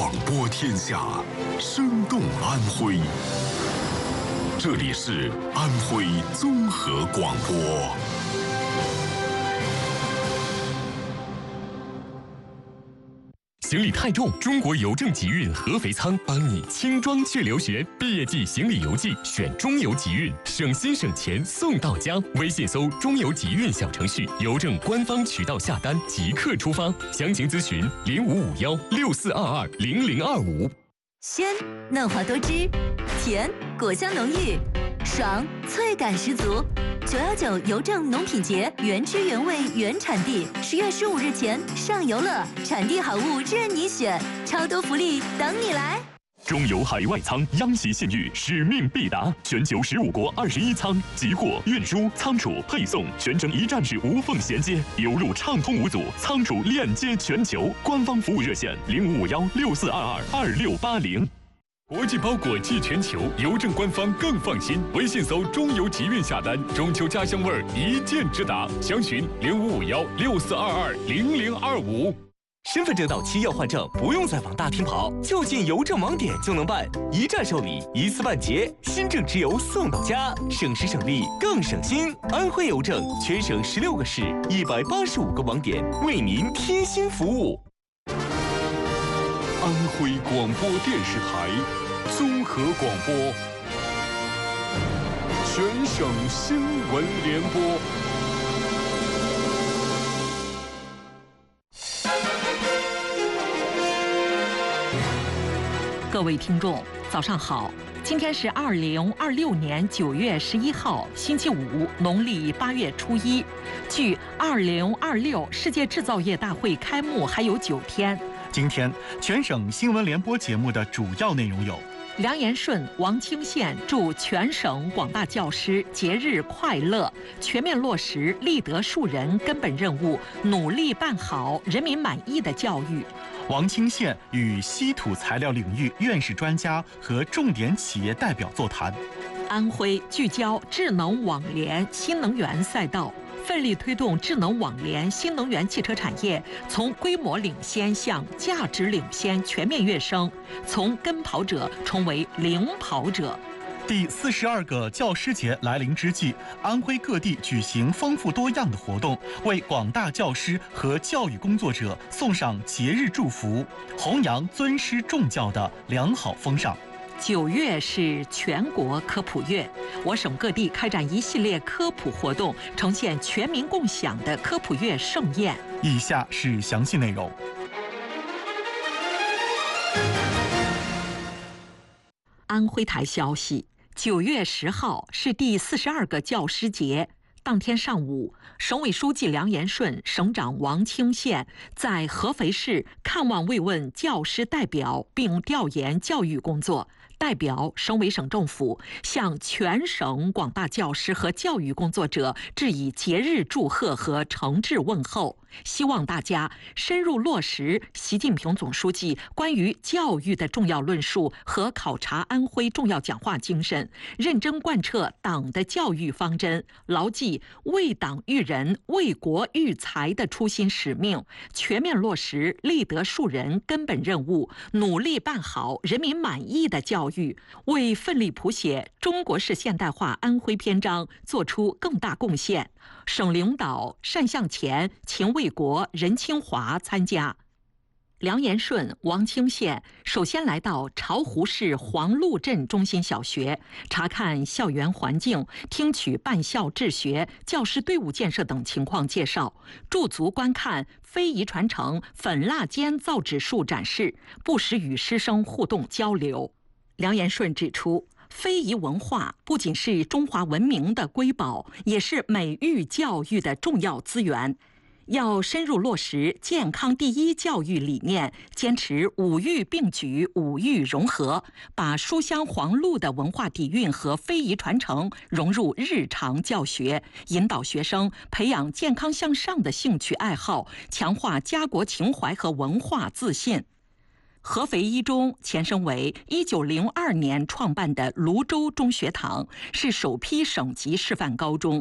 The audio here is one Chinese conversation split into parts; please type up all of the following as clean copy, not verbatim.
广播天下，生动安徽。这里是安徽综合广播。 行李太重，中国邮政集运合肥仓帮你轻装去留学。毕业季行李邮寄选中邮集运，省心省钱送到家。微信搜“中邮集运”小程序，邮政官方渠道下单即刻出发。详情咨询055164220025。 鲜嫩滑多汁，甜果香浓郁，爽脆感十足。919邮政农品节原汁原味原产地，10月15日前上游乐，产地好物任你选，超多福利等你来。 中邮海外仓央喜信誉，使命必达，全球15国21仓，集货、运输、仓储、配送全程一站式无缝衔接，邮路畅通无阻，仓储链接全球。官方服务热线055164222680。国际包裹寄全球，邮政官方更放心。微信搜“中邮集运”下单，中秋家乡味儿一键直达。详询055164220025。 身份证到期要换证，不用再往大厅跑，就近邮政网点就能办，一站受理，一次办结，新证直邮送到家，省时省力更省心。安徽邮政全省16个市，185个网点，为您贴心服务。 安徽广播电视台综合广播，全省新闻联播。 各位听众，早上好！今天是2026年9月11号，星期五，农历8月初1。距2026世界制造业大会开幕还有9天。 今天全省新闻联播节目的主要内容有： 梁延顺、王清县祝全省广大教师节日快乐，全面落实立德树人根本任务，努力办好人民满意的教育。 王清县与稀土材料领域院士专家和重点企业代表座谈。 安徽聚焦智能网联新能源赛道，奋力推动智能网联新能源汽车产业从规模领先向价值领先全面跃升，从跟跑者重为领跑者。 第42个教师节来临之际，安徽各地举行丰富多样的活动，为广大教师和教育工作者送上节日祝福，弘扬尊师重教的良好风尚。 9月是全国科普月，我省各地开展一系列科普活动，呈现全民共享的科普月盛宴。 以下是详细内容。 安徽台消息，9月10号是第42个教师节。当天上午，省委书记梁延顺、省长王清县在合肥市看望慰问教师代表，并调研教育工作。代表省委省政府向全省广大教师和教育工作者致以节日祝贺和诚挚问候，希望大家深入落实习近平总书记关于教育的重要论述和考察安徽重要讲话精神，认真贯彻党的教育方针，牢记为党育人、为国育才的初心使命，全面落实立德树人根本任务，努力办好人民满意的教育，为奋力谱写中国式现代化安徽篇章做出更大贡献。省领导单向前、秦卫国、任清华参加。梁延顺、王清县首先来到巢湖市黄鹿镇中心小学，查看校园环境，听取办校治学、教师队伍建设等情况介绍，驻足观看非遗传承粉蜡尖造纸术展示，不时与师生互动交流。梁延顺指出，非遗文化不仅是中华文明的瑰宝，也是美育教育的重要资源。要深入落实健康第一教育理念，坚持五育并举、五育融合，把书香黄鹿的文化底蕴和非遗传承融入日常教学，引导学生培养健康向上的兴趣爱好，强化家国情怀和文化自信。合肥一中前身为1902年创办的泸州中学堂，是首批省级示范高中。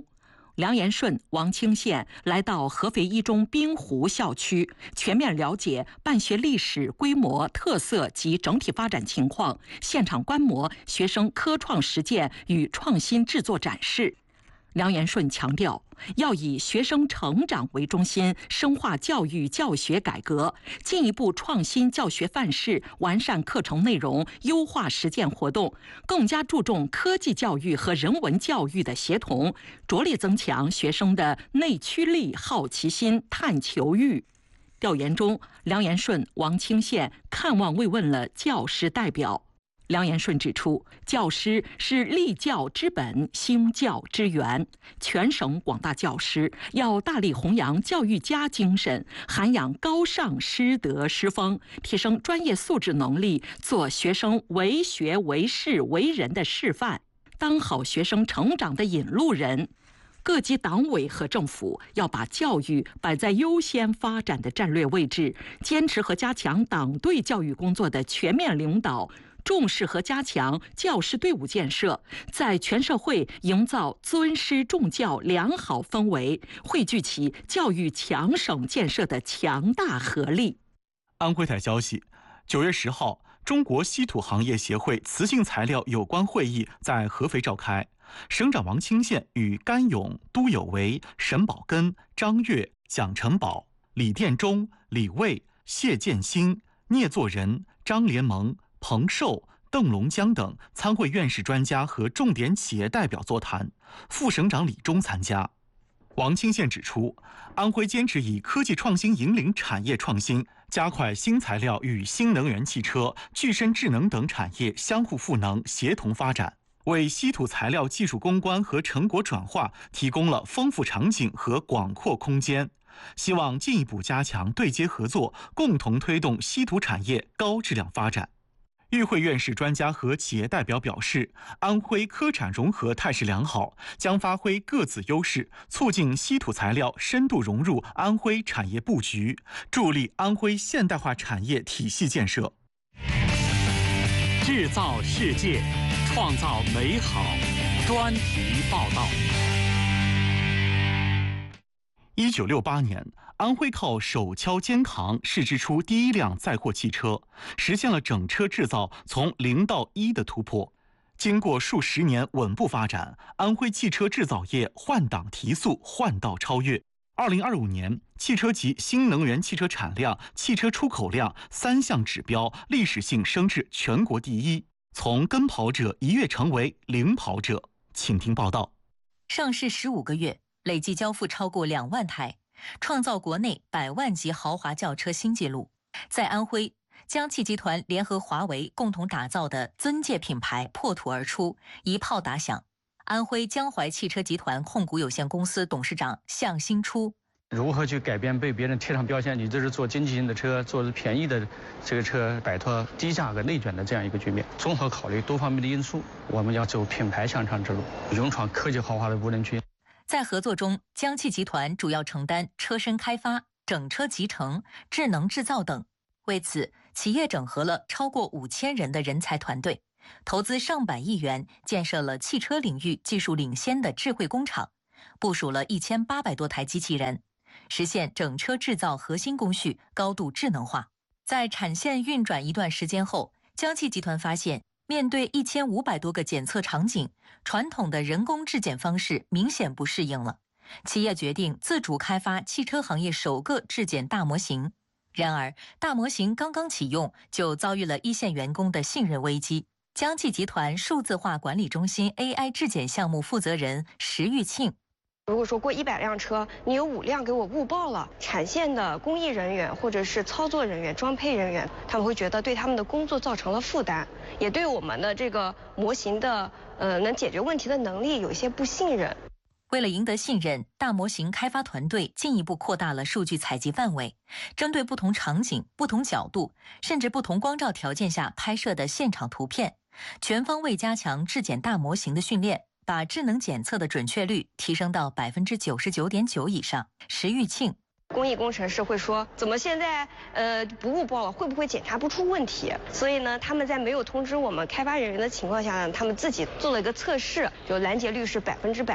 梁延顺、王清县来到合肥一中滨湖校区，全面了解办学历史、规模、特色及整体发展情况，现场观摩学生科创实践与创新制作展示。梁延顺强调，要以学生成长为中心，深化教育教学改革，进一步创新教学范式，完善课程内容，优化实践活动，更加注重科技教育和人文教育的协同，着力增强学生的内驱力、好奇心、探求欲。调研中，梁延顺、王清县看望慰问了教师代表。梁延顺指出，教师是立教之本、兴教之源。全省广大教师要大力弘扬教育家精神，涵养高尚师德师风，提升专业素质能力，做学生为学为事为人的示范，当好学生成长的引路人。各级党委和政府要把教育摆在优先发展的战略位置，坚持和加强党对教育工作的全面领导，重视和加强教师队伍建设，在全社会营造尊师重教良好氛围，汇聚起教育强省建设的强大合力。 安徽台消息，9月10号，中国稀土行业协会磁性材料有关会议在合肥召开。省长王清县与甘勇、都有为、沈宝根、张悦、蒋成宝、李殿忠、李卫、谢建新、聂作仁、张联盟、彭寿、邓龙江等参会院士专家和重点企业代表座谈，副省长李忠参加。王清县指出，安徽坚持以科技创新引领产业创新，加快新材料与新能源汽车、具身智能等产业相互赋能、协同发展，为稀土材料技术攻关和成果转化提供了丰富场景和广阔空间。希望进一步加强对接合作，共同推动稀土产业高质量发展。与会院士专家和企业代表表示，安徽科产融合态势良好，将发挥各自优势，促进稀土材料深度融入安徽产业布局，助力安徽现代化产业体系建设。 制造世界，创造美好。专题报道。 1968年，安徽靠手敲肩扛试制出第一辆载货汽车，实现了整车制造从0到1的突破。经过数十年稳步发展，安徽汽车制造业换挡提速，换道超越。2025年，汽车及新能源汽车产量、汽车出口量3项指标历史性升至全国第一，从跟跑者一跃成为领跑者。请听报道。 上市15个月，累计交付超过2万台，创造国内100万级豪华轿车新纪录。在安徽，江汽集团联合华为共同打造的尊界品牌破土而出，一炮打响。安徽江淮汽车集团控股有限公司董事长向新初： 如何去改变被别人贴上标签，你这是做经济型的车，做的便宜的这个车，摆脱低价格内卷的这样一个局面。综合考虑多方面的因素，我们要走品牌向上之路，勇闯科技豪华的无人区。 在合作中，江汽集团主要承担车身开发、整车集成、智能制造等。为此，企业整合了超过5000人的人才团队，投资上百亿元，建设了汽车领域技术领先的智慧工厂，部署了1800多台机器人，实现整车制造核心工序高度智能化。在产线运转一段时间后，江汽集团发现，面对1500多个检测场景，传统的人工质检方式明显不适应了。企业决定自主开发汽车行业首个质检大模型。然而，大模型刚刚启用，就遭遇了一线员工的信任危机。江汽集团数字化管理中心 AI 质检项目负责人石玉庆： 如果说过100辆车，你有5辆给我误报了，产线的工艺人员或者是操作人员、装配人员，他们会觉得对他们的工作造成了负担，也对我们的这个模型的能解决问题的能力有一些不信任。 为了赢得信任，大模型开发团队进一步扩大了数据采集范围，针对不同场景、不同角度，甚至不同光照条件下拍摄的现场图片，全方位加强质检大模型的训练，把智能检测的准确率提升到99.9%以上。石玉庆： 工艺工程师会说，怎么现在不误报了，会不会检查不出问题？所以呢，他们在没有通知我们开发人员的情况下呢，他们自己做了一个测试，就拦截率是100%。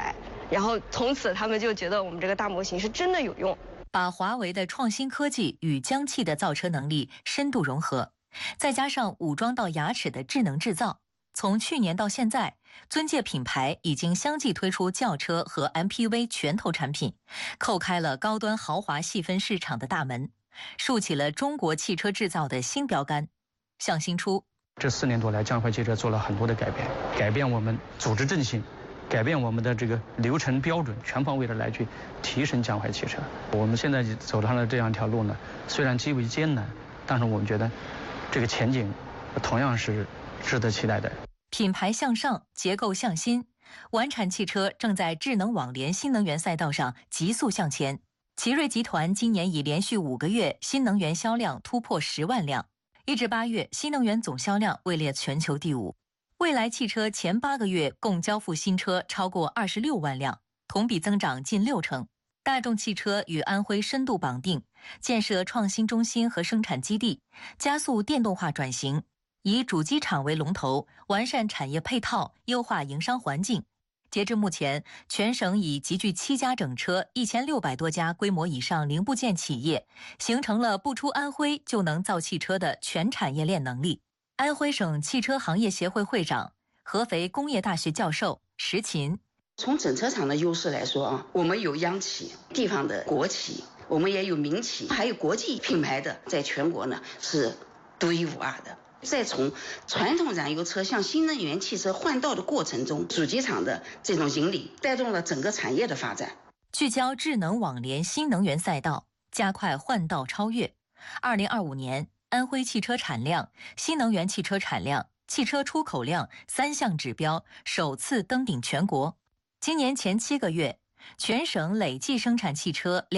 然后从此他们就觉得我们这个大模型是真的有用。 把华为的创新科技与江汽的造车能力深度融合，再加上武装到牙齿的智能制造，从去年到现在，尊界品牌已经相继推出轿车和 MPV 拳头产品，叩开了高端豪华细分市场的大门，竖起了中国汽车制造的新标杆。向心初， 这4年多来，江淮汽车做了很多的改变我们组织阵型，改变我们的这个流程标准，全方位的来去提升江淮汽车。我们现在走上了这样一条路呢，虽然极为艰难，但是我们觉得这个前景同样是值得期待的。 品牌向上，结构向新，完产汽车正在智能网联新能源赛道上急速向前。奇瑞集团今年已连续5个月新能源销量突破10万辆，1至8月新能源总销量位列全球第5。蔚来汽车前8个月共交付新车超过26万辆，同比增长近60%。大众汽车与安徽深度绑定，建设创新中心和生产基地，加速电动化转型，以主机厂为龙头，完善产业配套，优化营商环境。截至目前，全省已集聚7家整车、1600多家规模以上零部件企业，形成了不出安徽就能造汽车的全产业链能力。安徽省汽车行业协会会长、合肥工业大学教授石勤， 从整车厂的优势来说啊，我们有央企、地方的国企，我们也有民企，还有国际品牌的，在全国呢是独一无二的。再从传统燃油车向新能源汽车换道的过程中，主机厂的这种引领带动了整个产业的发展。 聚焦智能网联新能源赛道，加快换道超越。2025年，安徽汽车产量、新能源汽车产量、汽车出口量3项指标首次登顶全国。今年前7个月，全省累计生产汽车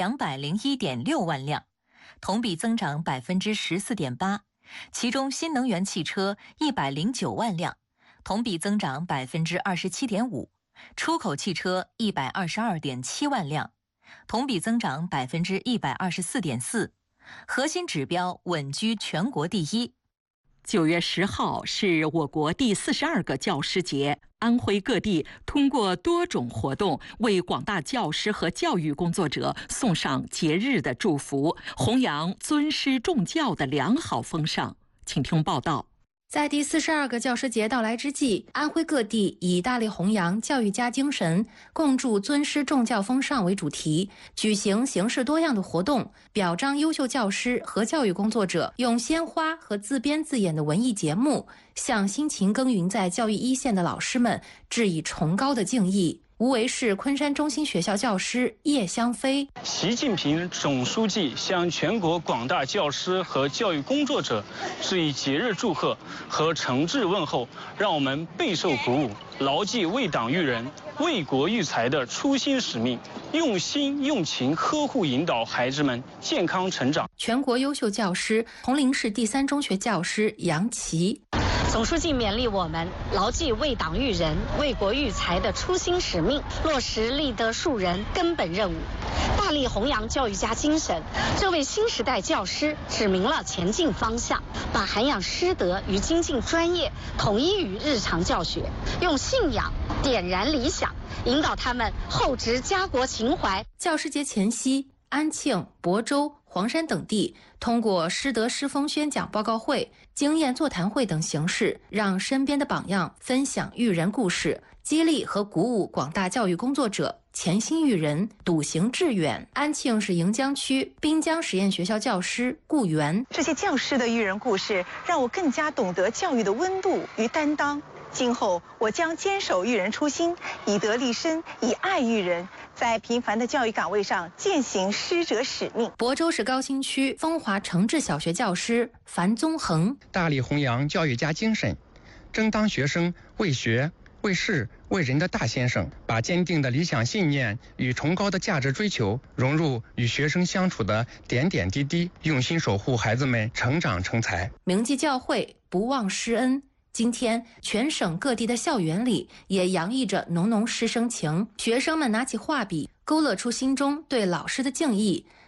201.6万辆，同比增长14.8%。其中新能源汽车109万辆，同比增长27.5%；出口汽车122.7万辆，同比增长124.4%。核心指标稳居全国第1。 9月10号是我国第42个教师节，安徽各地通过多种活动为广大教师和教育工作者送上节日的祝福，弘扬尊师重教的良好风尚。请听报道。 在第42个教师节到来之际，安徽各地以大力弘扬教育家精神，共筑尊师重教风尚为主题，举行形式多样的活动，表彰优秀教师和教育工作者，用鲜花和自编自演的文艺节目，向辛勤耕耘在教育一线的老师们致以崇高的敬意。无为市昆山中心学校教师叶香飞， 习近平总书记向全国广大教师和教育工作者致以节日祝贺和诚挚问候，让我们备受鼓舞，牢记为党育人、为国育才的初心使命，用心用情呵护引导孩子们健康成长。 全国优秀教师，铜陵市第3中学教师杨琦。 总书记勉励我们牢记为党育人、为国育才的初心使命，落实立德树人根本任务，大力弘扬教育家精神。这为新时代教师指明了前进方向，把涵养师德与精进专业统一于日常教学，用信仰点燃理想，引导他们厚植家国情怀。 教师节前夕，安庆、亳州、黄山等地通过师德师风宣讲报告会、经验座谈会等形式，让身边的榜样分享育人故事，激励和鼓舞广大教育工作者潜心育人、笃行致远。安庆市盈江区滨江实验学校教师顾源， 这些教师的育人故事让我更加懂得教育的温度与担当。今后我将坚守育人初心，以德立身，以爱育人，在平凡的教育岗位上践行师者使命。 亳州市高新区风华诚志小学教师樊宗恒， 大力弘扬教育家精神，争当学生为学、为事、为人的大先生，把坚定的理想信念与崇高的价值追求融入与学生相处的点点滴滴，用心守护孩子们成长成才。 铭记教诲，不忘师恩。今天，全省各地的校园里也洋溢着浓浓师生情，学生们拿起画笔，勾勒出心中对老师的敬意，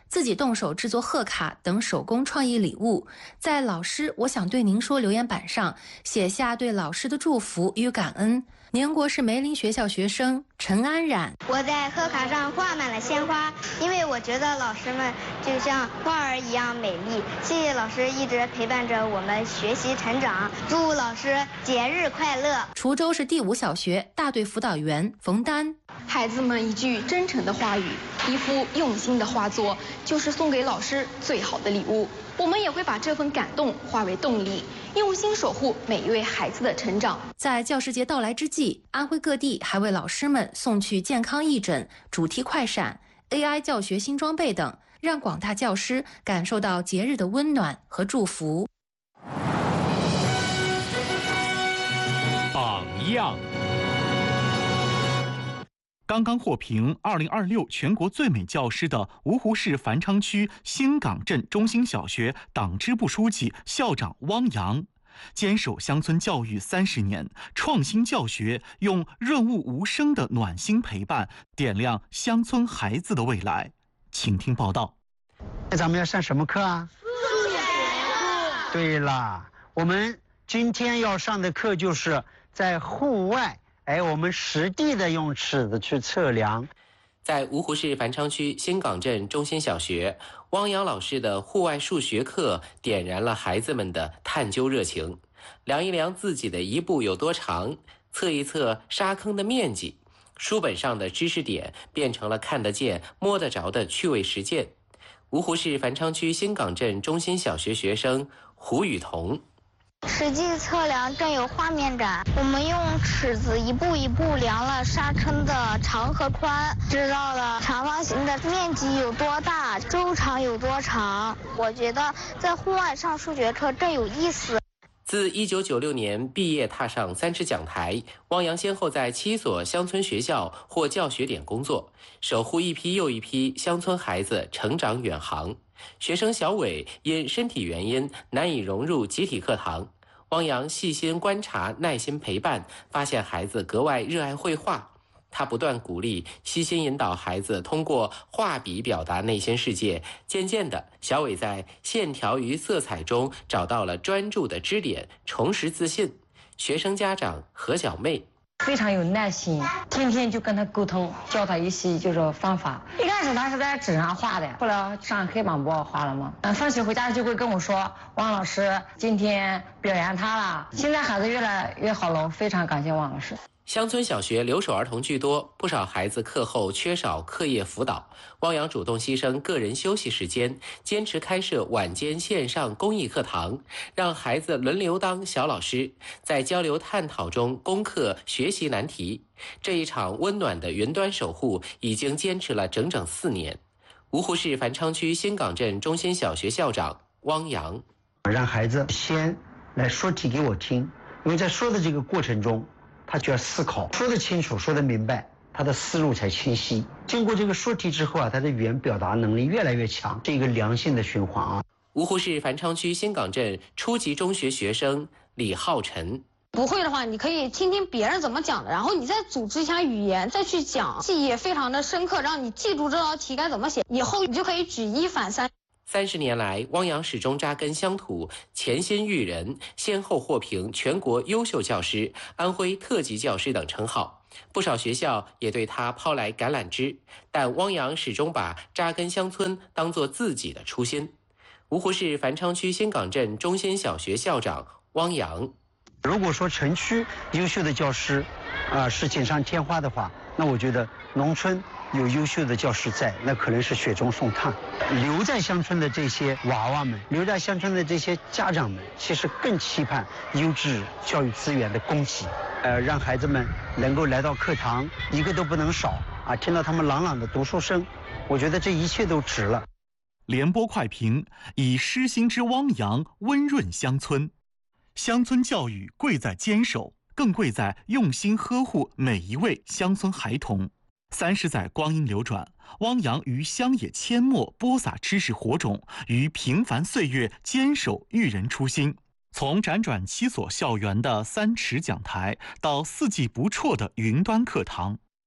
自己动手制作贺卡等手工创意礼物，在老师我想对您说留言板上写下对老师的祝福与感恩。宁国市梅林学校学生陈安冉， 我在贺卡上挂满了鲜花，因为我觉得老师们就像花儿一样美丽。谢谢老师一直陪伴着我们学习成长，祝老师节日快乐。 滁州市第5小学大队辅导员冯丹， 孩子们一句真诚的话语，一幅用心的画作，就是送给老师最好的礼物。我们也会把这份感动化为动力，用心守护每一位孩子的成长。 在教师节到来之际，安徽各地还为老师们送去健康义诊、主题快闪、AI 教学新装备等，让广大教师感受到节日的温暖和祝福。 榜样。 刚刚获评2026全国最美教师的芜湖市繁昌区新港镇中心小学党支部书记、校长汪洋，坚守乡村教育30年，创新教学，用润物无声的暖心陪伴，点亮乡村孩子的未来。请听报道。 咱们要上什么课啊？数学课。对啦，我们今天要上的课就是在户外。我们实地的用尺子去测量。 在芜湖市繁昌区新港镇中心小学，汪洋老师的户外数学课点燃了孩子们的探究热情。量一量自己的一步有多长，测一测沙坑的面积，书本上的知识点变成了看得见、摸得着的趣味实践。芜湖市繁昌区新港镇中心小学学生胡雨桐。 实际测量更有画面感，我们用尺子一步一步量了沙坑的长和宽，知道了长方形的面积有多大，周长有多长。我觉得在户外上数学课更有意思。 自1996年毕业踏上30讲台，汪洋先后在7所乡村学校或教学点工作，守护一批又一批乡村孩子成长远航。学生小伟因身体原因难以融入集体课堂，汪洋细心观察、耐心陪伴，发现孩子格外热爱绘画。他不断鼓励、悉心引导孩子通过画笔表达内心世界。渐渐的，小伟在线条与色彩中找到了专注的支点，重拾自信。学生家长何小妹非常有耐心，天天就跟他沟通，教他一些就是方法。一开始他是在纸上画的，后来上黑板不画了吗？放学回家就会跟我说，汪老师今天表扬他了。现在孩子越来越好了，非常感谢汪老师。 乡村小学留守儿童居多，不少孩子课后缺少课业辅导。汪洋主动牺牲个人休息时间，坚持开设晚间线上公益课堂，让孩子轮流当小老师，在交流探讨中攻克学习难题。这一场温暖的云端守护已经坚持了整整4年。芜湖市繁昌区新港镇中心小学校长汪洋， 让孩子先来说题给我听，因为在说的这个过程中，他就要思考，说得清楚，说得明白，他的思路才清晰。经过这个说题之后啊，他的语言表达能力越来越强，是一个良性的循环啊。 芜湖市繁昌区新港镇初级中学学生李浩晨。 不会的话，你可以听听别人怎么讲的，然后你再组织一下语言，再去讲，记忆也非常的深刻，让你记住这道题该怎么写，以后你就可以举一反三。 30年来，汪洋始终扎根乡土，潜心育人，先后获评全国优秀教师、安徽特级教师等称号。不少学校也对他抛来橄榄枝，但汪洋始终把扎根乡村当作自己的初心。芜湖市繁昌区新港镇中心小学校长汪洋。 如果说城区优秀的教师是锦上添花的话，那我觉得农村有优秀的教师在，那可能是雪中送炭。留在乡村的这些娃娃们，留在乡村的这些家长们，其实更期盼优质教育资源的供给，让孩子们能够来到课堂，一个都不能少啊！听到他们朗朗的读书声，我觉得这一切都值了。 联播快评：以诗心之汪洋温润乡村。乡村教育贵在坚守，更贵在用心呵护每一位乡村孩童。30载光阴流转，汪洋于乡野阡陌播撒知识火种，于平凡岁月坚守育人初心。从辗转7所校园的3尺讲台，到4季不辍的云端课堂，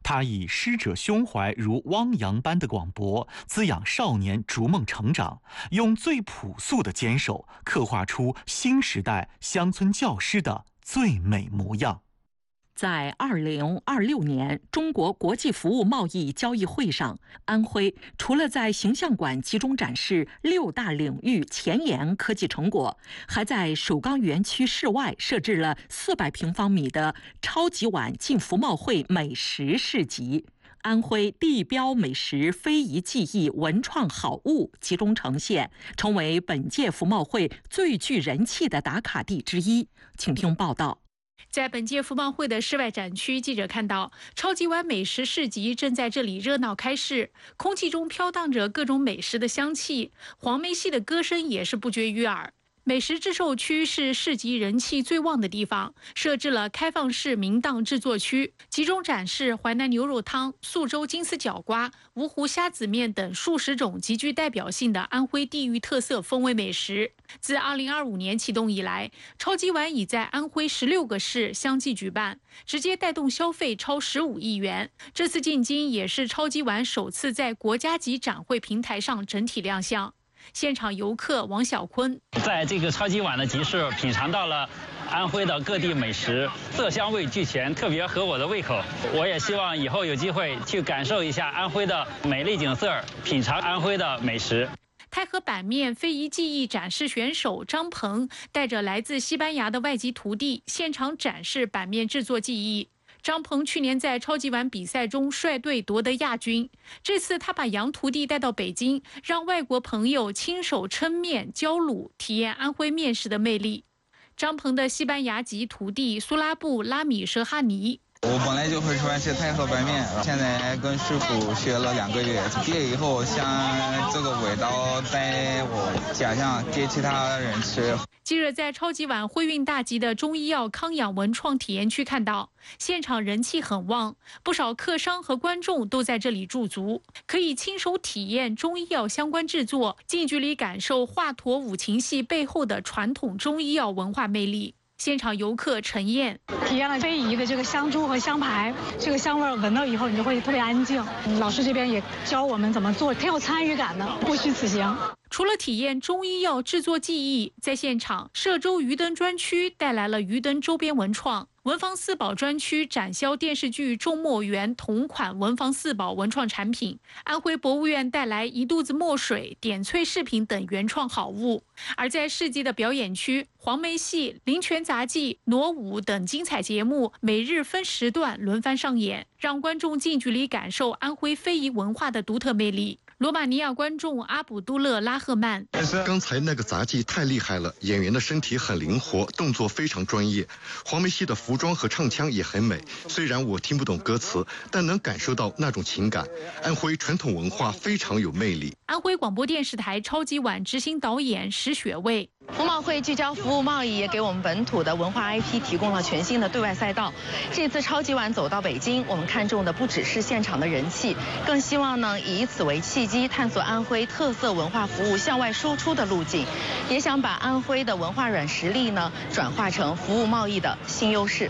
他以师者胸怀如汪洋般的广博，滋养少年逐梦成长，用最朴素的坚守，刻画出新时代乡村教师的最美模样。 在2026年中国国际服务贸易交易会上，安徽除了在形象馆集中展示6大领域前沿科技成果，还在首钢园区室外设置了400平方米的超级碗进服贸会美食市集。安徽地标美食非遗技艺文创好物集中呈现，成为本届服贸会最具人气的打卡地之一。请听报道。 在本届服贸会的室外展区，记者看到超级碗美食市集正在这里热闹开市，空气中飘荡着各种美食的香气，黄梅戏的歌声也是不绝于耳。美食制售区是市集人气最旺的地方，设置了开放式明档制作区，集中展示淮南牛肉汤、宿州金丝角瓜、芜湖虾子面等数十种极具代表性的安徽地域特色风味美食。自2025年启动以来，超级碗已在安徽16个市相继举办，直接带动消费超15亿元。这次进京也是超级碗首次在国家级展会平台上整体亮相。现场游客王小坤在这个超级碗的集市品尝到了安徽的各地美食，色香味俱全，特别合我的胃口。我也希望以后有机会去感受一下安徽的美丽景色，品尝安徽的美食。 太和板面非遗技艺展示选手张鹏带着来自西班牙的外籍徒弟现场展示板面制作技艺。张鹏去年在超级碗比赛中率队夺得亚军，这次他把洋徒弟带到北京，让外国朋友亲手抻面浇卤，体验安徽面食的魅力。张鹏的西班牙籍徒弟苏拉布拉米舍哈尼。 我本来就会川吃太和白面，现在跟师傅学了2个月，毕业以后想这个味道带我家乡给其他人吃。 近日在超级碗徽运大集的中医药康养文创体验区看到，现场人气很旺，不少客商和观众都在这里驻足，可以亲手体验中医药相关制作，近距离感受华佗五禽戏背后的传统中医药文化魅力。现场游客陈燕体验了非遗的这个香猪和香排，这个香味闻到以后你就会特别安静。老师这边也教我们怎么做，挺有参与感的，不虚此行。 除了体验中医药制作技艺，在现场歙州鱼灯专区带来了鱼灯周边文创，文房四宝专区展销电视剧《众墨园》同款文房四宝文创产品，安徽博物院带来一肚子墨水、点翠饰品等原创好物。而在市集的表演区，黄梅戏、林泉杂技、傩舞等精彩节目每日分时段轮番上演，让观众近距离感受安徽非遗文化的独特魅力。罗马尼亚观众阿卜杜勒拉赫曼： 刚才那个杂技太厉害了，演员的身体很灵活，动作非常专业。黄梅戏的服装和唱腔也很美，虽然我听不懂歌词，但能感受到那种情感。安徽传统文化非常有魅力。 安徽广播电视台超级碗执行导演石雪卫： 服贸会聚焦服务贸易，也给我们本土的文化 IP 提供了全新的对外赛道。这次超级碗走到北京，我们看重的不只是现场的人气，更希望呢以此为契机，探索安徽特色文化服务向外输出的路径，也想把安徽的文化软实力呢转化成服务贸易的新优势。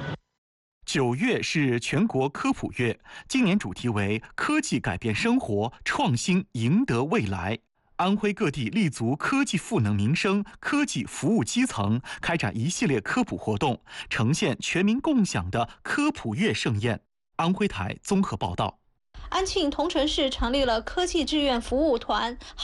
9月是全国科普月，今年主题为科技改变生活，创新赢得未来。安徽各地立足科技赋能民生、科技服务基层，开展一系列科普活动，呈现全民共享的科普月盛宴。安徽台综合报道。 安庆桐城市成立了科技志愿服务团。